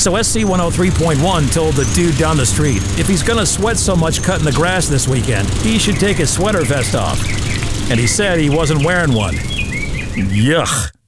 So SC103.1 told the dude down the street if he's gonna sweat so much cutting the grass this weekend, he should take his sweater vest off. And he said he wasn't wearing one. Yuck.